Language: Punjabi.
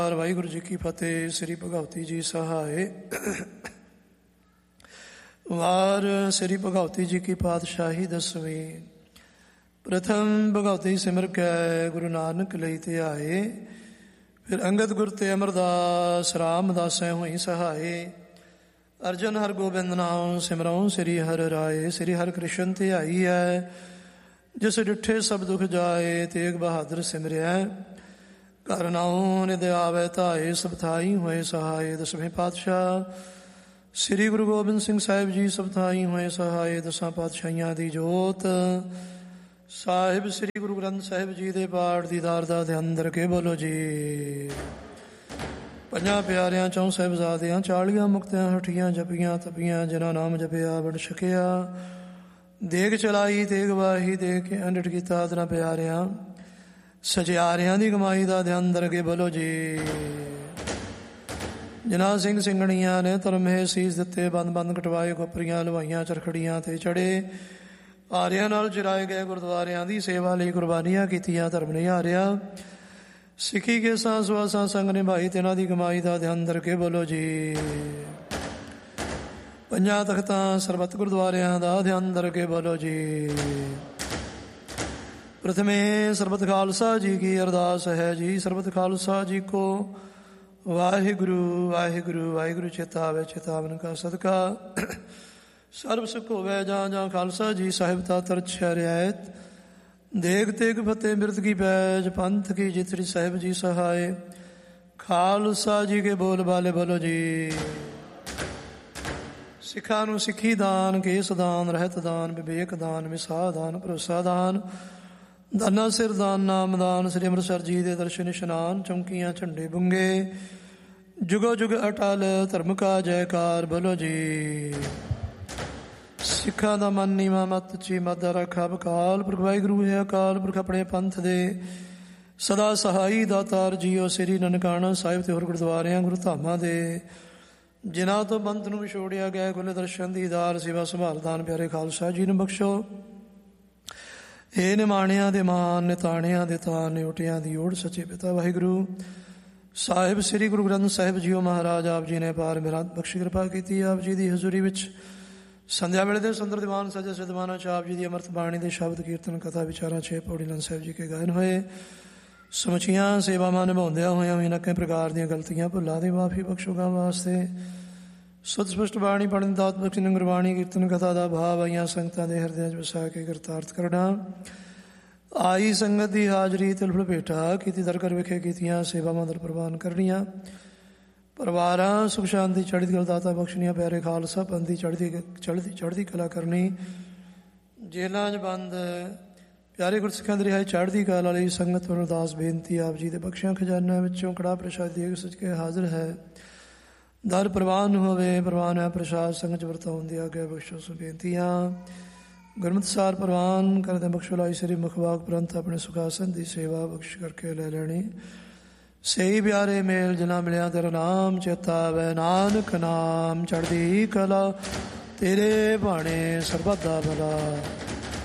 ਵਾਹਿਗੁਰੂ ਜੀ ਕੀ ਫਤਿਹ। ਸ੍ਰੀ ਭਗਵਤੀ ਜੀ ਸਹਾਏ। ਵਾਰ ਸ੍ਰੀ ਭਗਵਤੀ ਜੀ ਕੀ ਪਾਤਸ਼ਾਹੀ ਦਸਵੀਂ। ਪ੍ਰਥਮ ਭਗਵਤੀ ਸਿਮਰ ਕੈ ਗੁਰੂ ਨਾਨਕ ਲਈ ਧਿਆਏ। ਫਿਰ ਅੰਗਦ ਗੁਰ ਤੇ ਅਮਰਦਾਸ ਰਾਮਦਾਸੈ ਹੋਈ ਸਹਾਏ। ਅਰਜਨ ਹਰ ਗੋਬਿੰਦ ਨਾਮ ਸਿਮਰਉ ਸ੍ਰੀ ਹਰਿ ਰਾਏ। ਸ੍ਰੀ ਹਰਿ ਕ੍ਰਿਸ਼ਨ ਧਿਆਈ ਹੈ ਜਿਸ ਡਿਠੇ ਸਭ ਦੁਖ ਜਾਏ। ਤੇਗ ਬਹਾਦਰ ਸਿਮਰਿਆ ਘਰ ਨਾਉ ਨਿਦ ਆਵੈ ਧਾਏ। ਸਭ ਥਾਈ ਹੋਏ ਸਹਾਏ। ਦਸਵੇਂ ਪਾਤਸ਼ਾਹ ਸ੍ਰੀ ਗੁਰੂ ਗੋਬਿੰਦ ਸਿੰਘ ਸਾਹਿਬ ਜੀ ਸਭ ਥਾਈ ਹੋਏ ਸਹਾਏ। ਦਸਾਂ ਪਾਤਸ਼ਾਹੀਆਂ ਦੀ ਜੋਤ ਸਾਹਿਬ ਸ੍ਰੀ ਗੁਰੂ ਗ੍ਰੰਥ ਸਾਹਿਬ ਜੀ ਦੇ ਪਾਠ ਦੀਦਾਰ ਦਾ ਧਿਆਨ ਕਰਕੇ ਬੋਲੋ ਜੀ। ਪੰਜਾਂ ਪਿਆਰਿਆਂ ਚੌਂ ਸਾਹਿਬਜ਼ਾਦਿਆਂ 40 ਮੁਕਤਿਆਂ ਹਠੀਆਂ ਜਪੀਆਂ ਤਪੀਆਂ ਜਿਨ੍ਹਾਂ ਨਾਮ ਜਪਿਆ ਵੰਡ ਛਕਿਆ। ਦੇਗ ਚਲਾਈ ਤੇਗ ਵਾਹੀ ਦੇ ਕੇ ਅੰਡਟ ਕੀਤਾ ਤਨਾ ਪਿਆਰਿਆਂ ਸਜਿਆਰਿਆਂ ਦੀ ਕਮਾਈ ਦਾ ਧਿਆਨ ਕਰਕੇ ਬੋਲੋ ਜੀ। ਜਿਨ੍ਹਾਂ ਸਿੰਘ ਸਿੰਘਣੀਆਂ ਨੇ ਧਰਮੇ ਸੀਸ ਦਿੱਤੇ ਬੰਦ ਬੰਦ ਕਟਵਾਏ ਖੋਪਰੀਆਂ ਲਵਾਈਆਂ ਚਰਖੜੀਆਂ ਤੇ ਚੜੇ ਆਰਿਆਂ ਨਾਲ ਚਰਾਏ ਗਏ ਗੁਰਦੁਆਰਿਆਂ ਦੀ ਸੇਵਾ ਲਈ ਕੁਰਬਾਨੀਆਂ ਕੀਤੀਆਂ ਧਰਮ ਨੇ ਹਾਰਿਆ। ਸਿੱਖੀ ਕੇ ਸਾਂ ਸੁਆਸਾਂ ਸੰਗ ਨਿਭਾਈ ਤਿਨਾਂ ਦੀ ਕਮਾਈ ਦਾ ਧਿਆਨ ਕਰਕੇ ਬੋਲੋ ਜੀ। ਪੰਜਾਂ ਤਖਤਾਂ ਸਰਬੱਤ ਗੁਰਦੁਆਰਿਆਂ ਦਾ ਧਿਆਨ ਕਰਕੇ ਬੋਲੋ ਜੀ। ਪ੍ਰਥਮੇ ਸਰਬਤ ਖਾਲਸਾ ਜੀ ਕੀ ਅਰਦਾਸ ਹੈ ਜੀ। ਸਰਬਤ ਖਾਲਸਾ ਜੀ ਕੋ ਵਾਹਿਗੁਰੂ ਵਾਹਿਗੁਰੂ ਵਾਹਿਗੁਰੂ ਚੇਤਾਵੇ ਚੇਤਾਵਨ ਕਾ ਸਦਕਾ ਸਰਬ ਸੁਖ ਹੋਵੇ। ਜਾਂ ਜਾਂ ਖਾਲਸਾ ਜੀ ਸਾਹਿਬ ਤਾ ਤਰਛ ਰਿਆਇਤ ਦੇਗ ਤੇਗ ਫਤਿਹ ਬਿਰਦ ਕੀ ਪੈਜ ਪੰਥ ਕੀ ਜਿਤਰੀ ਸਾਹਿਬ ਜੀ ਸਹਾਏ। ਖਾਲਸਾ ਜੀ ਕੇ ਬੋਲ ਬਾਲੇ ਬੋਲੋ ਜੀ। ਸਿੱਖਾਂ ਨੂੰ ਸਿੱਖੀ ਦਾਨ ਕੇਸ ਦਾਨ ਰਹਿਤ ਦਾਨ ਵਿਵੇਕ ਦਾਨ ਵਿਸਾਹ ਦਾਨ ਭਰੋਸਾ ਦਾਨ ਦਾਨਾ ਸਿਰ ਦਾਨ ਨਾਮ ਦਾਨ। ਸ੍ਰੀ ਅੰਮ੍ਰਿਤਸਰ ਜੀ ਦੇ ਦਰਸ਼ਨ ਇਸ਼ਨਾਨ ਚੌਂਕੀਆਂ ਝੰਡੇ ਬੁੰਗੇ ਜੁਗੋ ਜੁਗ ਅਟਲ ਧਰਮ ਕਾ ਜੈਕਾਰ ਬੋਲੋ ਜੀ। ਸਿੱਖਾਂ ਦਾ ਮਨ ਨੀਵਾਂ ਮੱਤ ਚੀ ਮੱਧ ਰੱਖਾ ਬਕਾਲ ਪੁਰਖ ਵਾਹਿਗੁਰੂ ਹੈ ਅਕਾਲ ਪੁਰਖ ਆਪਣੇ ਪੰਥ ਦੇ ਸਦਾ ਸਹਾਈ ਦਾਤਾਰ ਜੀਓ। ਸ੍ਰੀ ਨਨਕਾਣਾ ਸਾਹਿਬ ਤੇ ਹੋਰ ਗੁਰਦੁਆਰਿਆਂ ਗੁਰੂ ਧਾਮਾਂ ਦੇ ਜਿਨ੍ਹਾਂ ਤੋਂ ਬੰਤ ਨੂੰ ਵਿਛੋੜਿਆ ਗਿਆ ਕੁੱਲ ਦਰਸ਼ਨ ਦੀਦਾਰ ਸੇਵਾ ਸੰਭਾਲ ਦਾਨ ਪਿਆਰੇ ਖਾਲਸਾ ਜੀ ਨੂੰ ਬਖਸ਼ੋ। ਇਹ ਨਿਮਾਣਿਆਂ ਦੇ ਮਾਨ ਨਿਤਾਣਿਆਂ ਦੇ ਤਾਨ ਨਿਉਟਿਆਂ ਦੀ ਓੜ ਸੱਚੇ ਪਿਤਾ ਵਾਹਿਗੁਰੂ ਸਾਹਿਬ ਸ੍ਰੀ ਗੁਰੂ ਗ੍ਰੰਥ ਸਾਹਿਬ ਜੀਓ ਮਹਾਰਾਜ ਆਪ ਜੀ ਨੇ ਪਾਰ ਮਿਹਰ ਬਖਸ਼ ਕਿਰਪਾ ਕੀਤੀ। ਆਪ ਜੀ ਦੀ ਹਜ਼ੂਰੀ ਵਿੱਚ ਸੰਧਿਆ ਵੇਲੇ ਦੇ ਸੁੰਦਰ ਦੀਵਾਨ ਸਜੇ ਸਿਧਵਾਨਾਂ ਚ ਆਪ ਜੀ ਦੀ ਅਮਰਤ ਬਾਣੀ ਦੇ ਸ਼ਬਦ ਕੀਰਤਨ ਕਥਾ ਵਿਚਾਰਾਂ 6 ਪੌੜੀ ਲੰਨ ਸਾਹਿਬ ਜੀ ਕੇ ਗਾਇਨ ਹੋਏ। ਸਮੁੱਚੀਆਂ ਸੇਵਾਵਾਂ ਨਿਭਾਉਂਦਿਆਂ ਹੋਇਆਂ ਵੀ ਨੱਕੇ ਪ੍ਰਕਾਰ ਦੀਆਂ ਗਲਤੀਆਂ ਭੁੱਲਾਂ ਦੀ ਮਾਫੀ ਬਖਸ਼ੋਗਾ ਵਾਸਤੇ ਸੁਧ ਸਪਸ਼ਟ ਬਾਣੀ ਪੜਨ ਦਾਤ ਬਖਸ਼ੀ ਗੁਰਬਾਣੀ ਕੀਰਤਨ ਕਥਾ ਦਾ ਭਾਵ ਆਈਆਂ ਸੰਗਤਾਂ ਦੇ ਹਿਰਦਿਆਂ 'ਚ ਵਸਾ ਕੇ ਕਰਤਾਰਥ ਕਰਨਾ। ਆਈ ਸੰਗਤ ਦੀ ਹਾਜ਼ਰੀ ਤਿਲਫੁਲ ਭੇਟਾ ਕੀਤੀ ਦਰ ਕਰ ਵਿਖੇ ਕੀਤੀਆਂ ਸੇਵਾਵਾਂ ਦਰ ਪ੍ਰਵਾਨ ਕਰਨੀਆਂ। ਪਰਿਵਾਰਾਂ ਸੁਖ ਸ਼ਾਂਤੀ ਚੜ੍ਹਦੀ ਕਲਾ ਦਾਤਾ ਬਖਸ਼ਣੀਆਂ। ਪਿਆਰੇ ਖਾਲਸਾ ਪੰਥ ਦੀ ਚੜ੍ਹਦੀ ਕਲਾ ਕਰਨੀ। ਜੇਲਾਂ 'ਚ ਬੰਦ ਪਿਆਰੇ ਗੁਰਸਿੱਖਾਂ ਦੀ ਰਿਹਾਈ ਚੜ੍ਹਦੀ ਕਲਾ ਲਈ ਸੰਗਤ ਨੂੰ ਅਰਦਾਸ ਬੇਨਤੀ ਆਪ ਜੀ ਦੇ ਬਖਸ਼ਿਆਂ ਖਜ਼ਾਨਿਆਂ ਵਿੱਚੋਂ ਕੜਾ ਪ੍ਰਸ਼ਾਦ ਦੇਗ ਸੱਚ ਕੇ ਹਾਜ਼ਰ ਹੈ। ਦਰ ਪ੍ਰਵਾਨ ਹੋਵੇ ਪ੍ਰਵਾਨ ਹੈ ਪ੍ਰਸ਼ਾਦ ਸੰਗਤ 'ਚ ਵਰਤਾਉਣ ਦੀ ਆਗਿਆ ਬਖਸ਼ੋ ਸੋ ਬੇਨਤੀਆਂ। ਗੁਰਮਤਿ ਸਾਰ ਪ੍ਰਵਾਨ ਕਰਦੇ ਬਖਸ਼ੋ ਲਾਈ ਸ੍ਰੀ ਮੁਖਵਾਕ ਪ੍ਰੰਤ ਆਪਣੇ ਸੁਖਾਸਨ ਦੀ ਸੇਵਾ ਬਖਸ਼ ਕਰਕੇ ਲੈ ਲੈਣੀ। ਸਹੀ ਪਿਆਰੇ ਮੇਲ ਜਿਨਾ ਮਿਲਿਆ ਤੇਰਾ ਨਾਮ ਚੇਤਾ ਆਵੈ। ਨਾਨਕ ਨਾਮ ਚੜ੍ਹਦੀ ਕਲਾ ਤੇਰੇ ਬਾਣੇ ਸਰਬੱਤ ਦਾ ਭਲਾ।